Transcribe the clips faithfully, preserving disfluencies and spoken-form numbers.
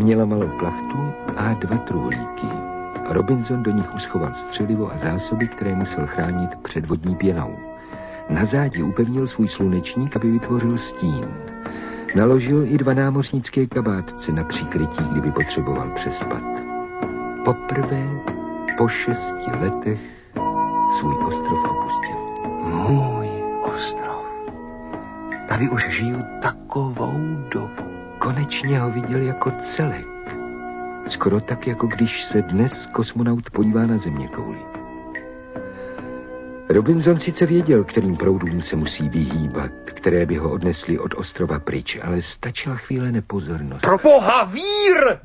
Měla malou plachtu a dva truhlíky. Robinson do nich uschoval střelivo a zásoby, které musel chránit před vodní pěnou. Na zádi upevnil svůj slunečník, aby vytvořil stín. Naložil i dva námořnické kabátce na příkrytí, kdyby potřeboval přespat. Poprvé po šesti letech svůj ostrov opustil. Můj ostrov. Tady už žiju takovou dobu. Konečně ho viděl jako celek. Skoro tak, jako když se dnes kosmonaut podívá na zeměkouli. Robinson sice věděl, kterým proudům se musí vyhýbat, které by ho odnesly od ostrova pryč, ale stačila chvíle nepozornost. Pro boha, vír!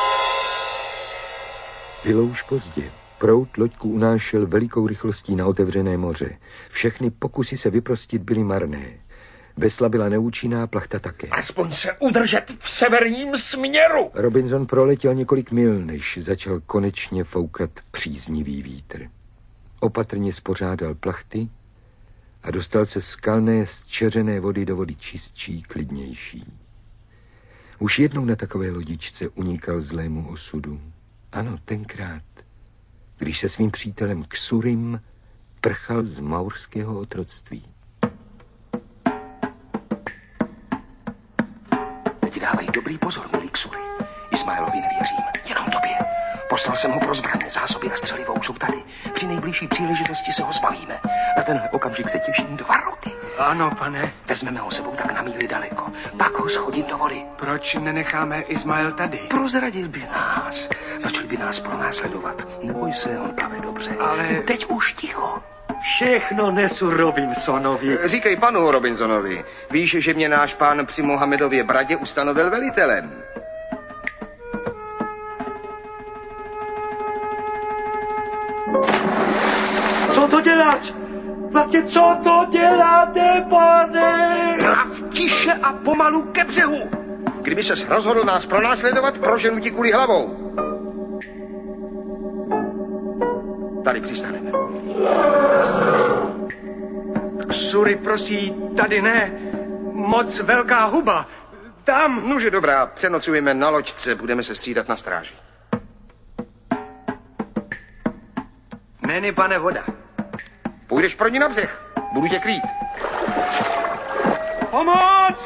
Bylo už pozdě. Proud loďku unášel velikou rychlostí na otevřené moře. Všechny pokusy se vyprostit byly marné. Vesla byla neúčinná, plachta také. Aspoň se udržet v severním směru! Robinson proletěl několik mil, než začal konečně foukat příznivý vítr. Opatrně spořádal plachty a dostal se z kalné, zčeřené vody do vody čistší, klidnější. Už jednou na takové lodičce unikal zlému osudu. Ano, tenkrát, když se svým přítelem Xurim prchal z maurského otroctví. Teď dávej dobrý pozor, milý Xuri. Ismailovi nevěřím, jenom tobě. Poslal jsem ho pro zbraně, zásoby a střelivo už jsou tady. Při nejbližší příležitosti se ho zbavíme. Na tenhle okamžik se těším dva roky. Ano, pane. Vezmeme ho sebou tak na míli daleko. Pak ho schodím do vody. Proč nenecháme Ismail tady? Prozradil by nás. Začali by nás pronásledovat. Neboj se, on plave dobře. Ale... Teď už ticho. Všechno nesu Robinsonovi. Říkej panu Robinsonovi. Víš, že mě náš pán při Mohamedově bradě ustanovil velitelem. Co to děláš? Vlastně co to děláte, pane? Mrav tiše a pomalu ke břehu. Kdyby ses rozhodl nás pronásledovat, proženu ti kvůli hlavou. Tady přistaneme. Xuri prosí, tady ne. Moc velká huba. Tam. Nože dobrá, přenocujeme na loďce, budeme se střídat na stráži. Není, pane, voda. Půjdeš pro ní na břeh, budu tě krýt. Pomoc!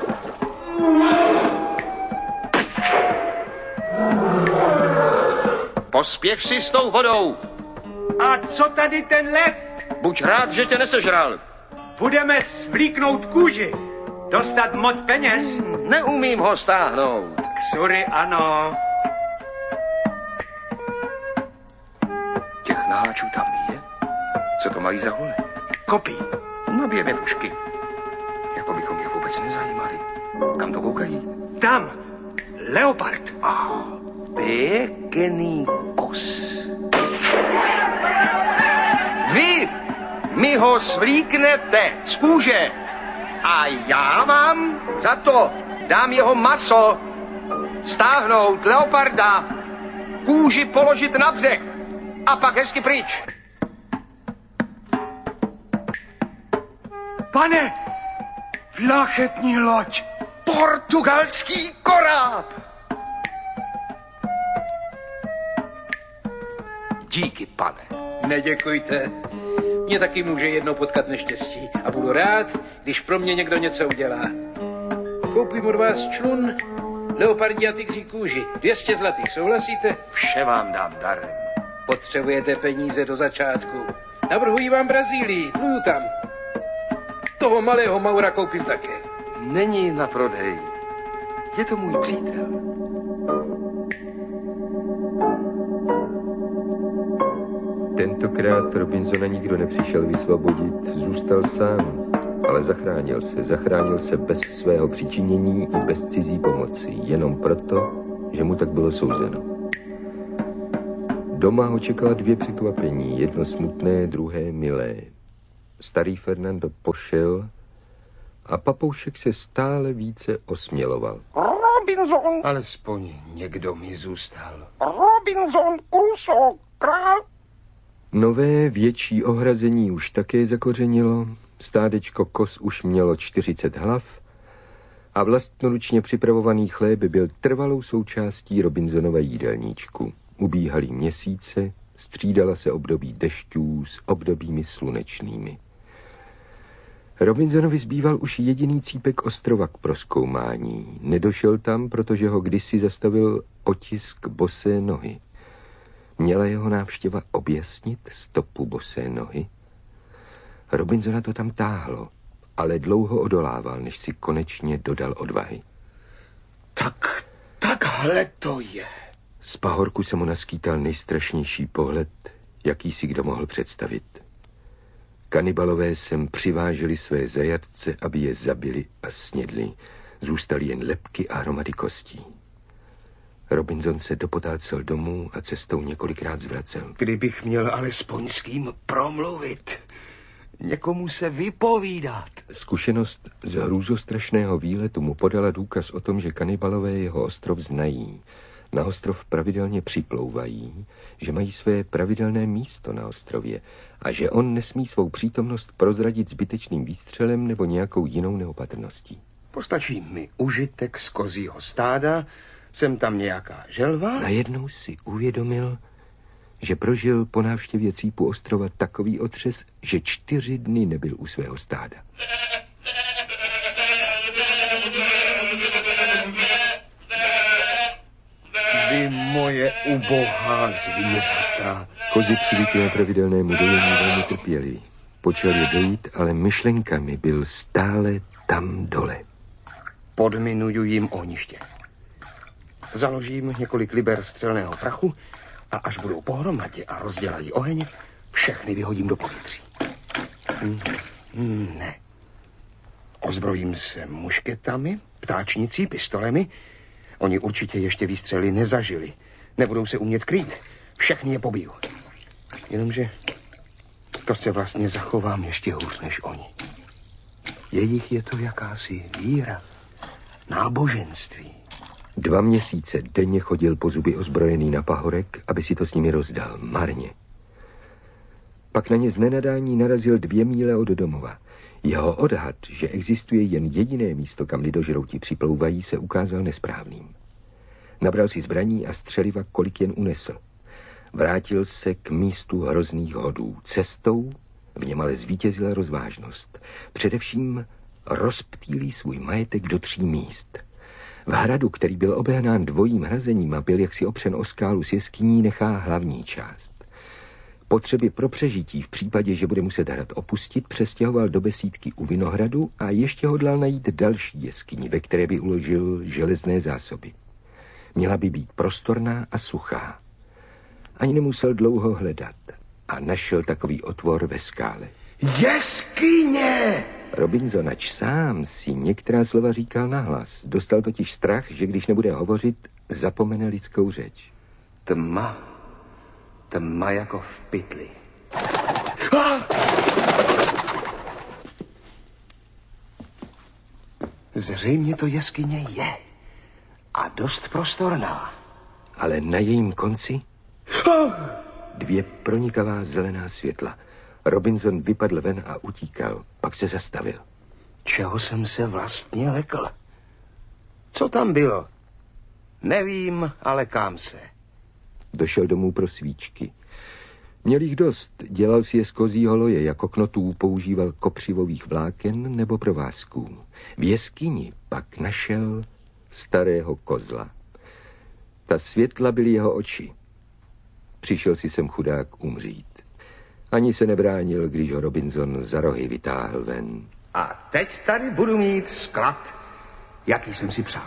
Pospěch si s tou vodou. A co tady ten lev? Buď rád, že tě nesežral. Budeme svlíknout kůži. Dostat moc peněz? Neumím ho stáhnout. Xuri, ano. Těch naháčů tam je? Co to mají za hole? Kopí. Nabijeme pušky. Jako bychom je vůbec nezajímali. Kam to koukají? Tam. Leopard. Oh, pěkný kus. Vy mi ho svlíknete z kůže a já vám za to dám jeho maso, stáhnout leoparda, kůži položit na břeh a pak hezky pryč. Pane, plachetní loď. Portugalský koráb. Díky, pane. Neděkujte. Mě taky může jednou potkat neštěstí a budu rád, když pro mě někdo něco udělá. Koupím od vás člun, leopardí a tygří kůži. dvě stě zlatých, souhlasíte? Vše vám dám darem. Potřebujete peníze do začátku. Navrhuji vám Brazílii, pluju tam. Toho malého Maura koupím také. Není na prodej. Je to můj přítel. Tentokrát Robinsona nikdo nepřišel vysvobodit, zůstal sám, ale zachránil se. Zachránil se bez svého přičinění i bez cizí pomoci, jenom proto, že mu tak bylo souzeno. Doma ho čekala dvě překvapení, jedno smutné, druhé milé. Starý Fernando pošel a papoušek se stále více osměloval. Robinson! Alespoň někdo mi zůstal. Robinson Crusoe, král! Nové větší ohrazení už také zakořenilo, stádečko kos už mělo čtyřicet hlav a vlastnoručně připravovaný chléb byl trvalou součástí Robinsonova jídelníčku. Ubíhaly měsíce, střídala se období dešťů s obdobími slunečnými. Robinsonovi zbýval už jediný cípek ostrova k prozkoumání. Nedošel tam, protože ho kdysi zastavil otisk bosé nohy. Měla jeho návštěva objasnit stopu bosé nohy? Robinsona to tam táhlo, ale dlouho odolával, než si konečně dodal odvahy. Tak, takhle to je. Z pahorku se mu naskýtal nejstrašnější pohled, jaký si kdo mohl představit. Kanibalové sem přiváželi své zajatce, aby je zabili a snědli. Zůstaly jen lebky a hromady kostí. Robinson se dopotácel domů a cestou několikrát zvracel. Kdybych měl alespoň s kým promluvit, někomu se vypovídat. Zkušenost z hrůzostrašného výletu mu podala důkaz o tom, že kanibalové jeho ostrov znají. Na ostrov pravidelně připlouvají, že mají své pravidelné místo na ostrově a že on nesmí svou přítomnost prozradit zbytečným výstřelem nebo nějakou jinou neopatrností. Postačí mi užitek z kozího stáda, jsem tam nějaká želva. Najednou si uvědomil, že prožil po návštěvě cípu ostrova takový otřes, že čtyři dny nebyl u svého stáda. Vy moje ubohá zvířata. Kozy přivyklé pravidelnému dojení velmi trpěli. Počal je dojít, ale myšlenkami byl stále tam dole. Podminuju jim ohniště. Založím několik liber střelného prachu a až budou pohromadě a rozdělají oheň, všechny vyhodím do povětří. Hmm. Hmm, ne. Ozbrojím se mušketami, ptáčnicí, pistolemi. Oni určitě ještě výstřely nezažili. Nebudou se umět krýt. Všechny je pobiju. Jenomže to se vlastně zachovám ještě hůř než oni. Jejich je to jakási víra, náboženství. Dva měsíce denně chodil po zuby ozbrojený na pahorek, aby si to s nimi rozdal. Marně. Pak na ně z nenadání narazil dvě míle od domova. Jeho odhad, že existuje jen jediné místo, kam lidožrouti připlouvají, se ukázal nesprávným. Nabral si zbraní a střeliva, kolik jen unesl. Vrátil se k místu hrozných hodů. Cestou v něm ale zvítězila rozvážnost. Především rozptýlí svůj majetek do tří míst. V hradu, který byl obehnán dvojím hrazením a byl jaksi opřen o skálu s jeskyní, nechá hlavní část. Potřeby pro přežití v případě, že bude muset hrad opustit, přestěhoval do besídky u Vinohradu a ještě hodlal najít další jeskyni, ve které by uložil železné zásoby. Měla by být prostorná a suchá. Ani nemusel dlouho hledat a našel takový otvor ve skále. Jeskyně! Robinson ač sám si některá slova říkal nahlas. Dostal totiž strach, že když nebude hovořit, zapomene lidskou řeč. Tma. Tma jako v pytli. Ah! Zřejmě to jeskyně je. A dost prostorná. Ale na jejím konci dvě pronikavá zelená světla. Robinson vypadl ven a utíkal, pak se zastavil. Čeho jsem se vlastně lekl? Co tam bylo? Nevím, ale kam se. Došel domů pro svíčky. Měl jich dost, dělal si je z kozího loje, jako knotů používal kopřivových vláken nebo provázků. V jeskyni pak našel starého kozla. Ta světla byly jeho oči. Přišel si sem chudák umřít. Ani se nebránil, když ho Robinson za rohy vytáhl ven. A teď tady budu mít sklad, jaký jsem si přál.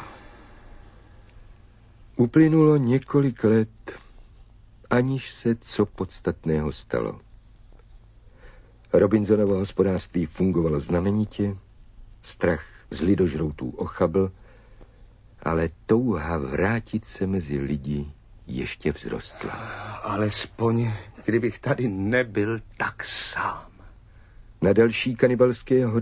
Uplynulo několik let, aniž se co podstatného stalo. Robinsonovo hospodářství fungovalo znamenitě, strach z lidožroutů ochabl, ale touha vrátit se mezi lidi ještě vzrostla. Alespoň, kdybych tady nebyl tak sám. Na další kanibalské